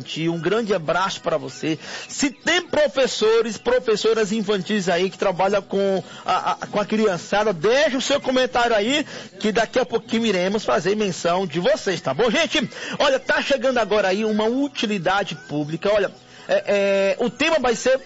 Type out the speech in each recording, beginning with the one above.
infantil, um grande abraço para você. Se tem professoras infantis aí que trabalham com a criançada, deixa o seu comentário aí, que daqui a pouquinho iremos fazer menção de vocês, tá bom, gente? Olha, tá chegando agora aí uma utilidade pública, olha, o tema vai ser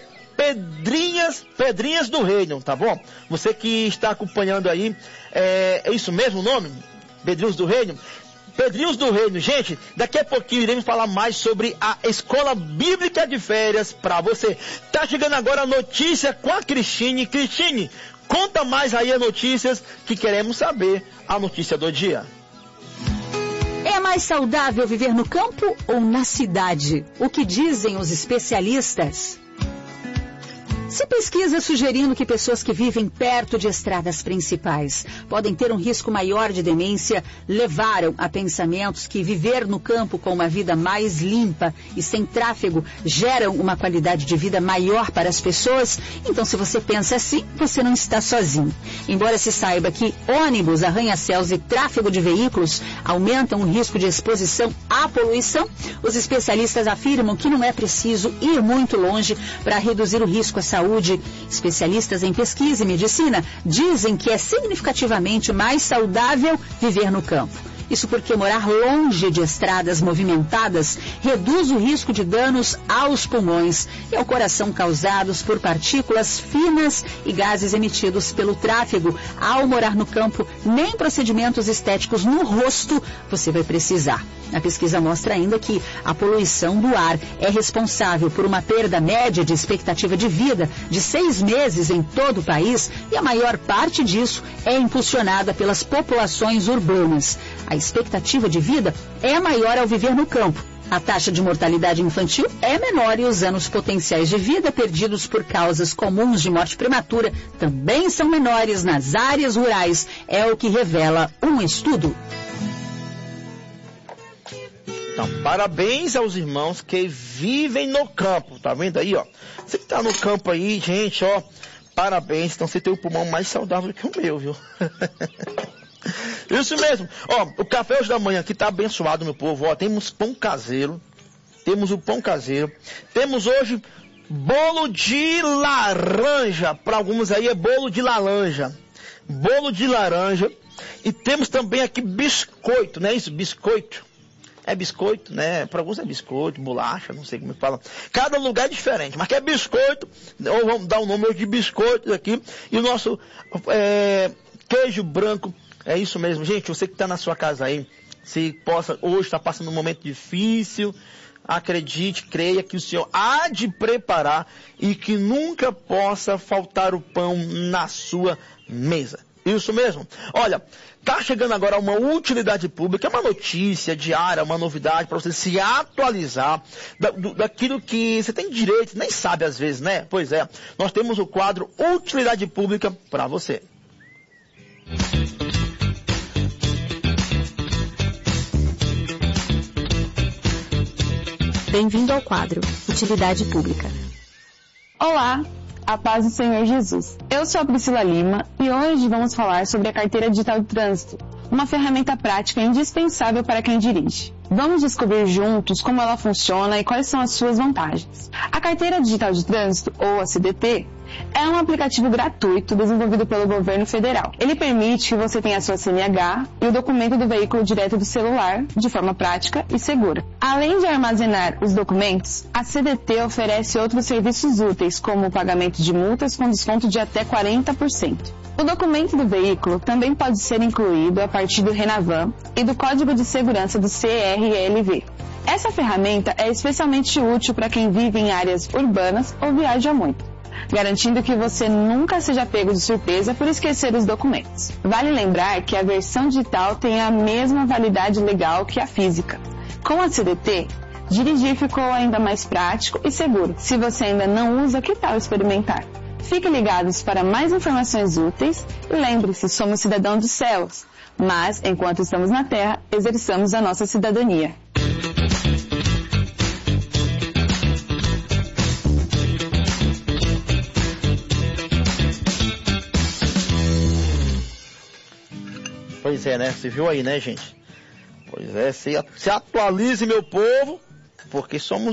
Pedrinhas do Reino, tá bom? Você que está acompanhando aí, é isso mesmo o nome? Pedrinhos do Reino? Pedrinhos do Reino, gente, daqui a pouquinho iremos falar mais sobre a Escola Bíblica de Férias para você. Tá chegando agora a notícia com a Cristine. Cristine, conta mais aí as notícias que queremos saber, a notícia do dia. É mais saudável viver no campo ou na cidade? O que dizem os especialistas? Se pesquisa sugerindo que pessoas que vivem perto de estradas principais podem ter um risco maior de demência, levaram a pensamentos que viver no campo com uma vida mais limpa e sem tráfego geram uma qualidade de vida maior para as pessoas. Então, se você pensa assim, você não está sozinho. Embora se saiba que ônibus, arranha-céus e tráfego de veículos aumentam o risco de exposição à poluição, os especialistas afirmam que não é preciso ir muito longe para reduzir o risco à saúde. Especialistas em pesquisa e medicina dizem que é significativamente mais saudável viver no campo. Isso porque morar longe de estradas movimentadas reduz o risco de danos aos pulmões e ao coração causados por partículas finas e gases emitidos pelo tráfego. Ao morar no campo, nem procedimentos estéticos no rosto você vai precisar. A pesquisa mostra ainda que a poluição do ar é responsável por uma perda média de expectativa de vida de 6 meses em todo o país e a maior parte disso é impulsionada pelas populações urbanas. A expectativa de vida é maior ao viver no campo. A taxa de mortalidade infantil é menor e os anos potenciais de vida perdidos por causas comuns de morte prematura também são menores nas áreas rurais, é o que revela um estudo. Então, parabéns aos irmãos que vivem no campo, tá vendo aí, ó? Você que tá no campo aí, gente, ó, parabéns, então você tem o pulmão mais saudável que o meu, viu? Isso mesmo, ó, o café hoje da manhã aqui tá abençoado, meu povo, ó, temos pão caseiro, temos hoje bolo de laranja, para alguns aí é bolo de laranja, e temos também aqui biscoito, né, isso, biscoito. É biscoito, né? Para alguns é biscoito, bolacha, não sei como fala. Cada lugar é diferente, mas que é biscoito, ou vamos dar o nome de biscoitos aqui. E o nosso queijo branco, é isso mesmo. Gente, você que está na sua casa aí, se possa, hoje está passando um momento difícil, acredite, creia que o Senhor há de preparar e que nunca possa faltar o pão na sua mesa. Isso mesmo. Olha, tá chegando agora uma utilidade pública, uma notícia diária, uma novidade para você se atualizar daquilo que você tem direito, nem sabe às vezes, né? Pois é, nós temos o quadro Utilidade Pública para você. Bem-vindo ao quadro Utilidade Pública. Olá! A paz do Senhor Jesus. Eu sou a Priscila Lima e hoje vamos falar sobre a Carteira Digital de Trânsito, uma ferramenta prática indispensável para quem dirige. Vamos descobrir juntos como ela funciona e quais são as suas vantagens. A Carteira Digital de Trânsito, ou a CDT, é um aplicativo gratuito desenvolvido pelo governo federal. Ele permite que você tenha a sua CNH e o documento do veículo direto do celular, de forma prática e segura. Além de armazenar os documentos, a CDT oferece outros serviços úteis, como o pagamento de multas com desconto de até 40%. O documento do veículo também pode ser incluído a partir do RENAVAM e do Código de Segurança do CRLV. Essa ferramenta é especialmente útil para quem vive em áreas urbanas ou viaja muito, garantindo que você nunca seja pego de surpresa por esquecer os documentos. Vale lembrar que a versão digital tem a mesma validade legal que a física. Com a CDT, dirigir ficou ainda mais prático e seguro. Se você ainda não usa, que tal experimentar? Fiquem ligados para mais informações úteis e lembre-se, somos cidadãos dos céus, mas, enquanto estamos na terra, exerçamos a nossa cidadania. Pois é, né? Você viu aí, né, gente? Pois é, se atualize, meu povo, porque somos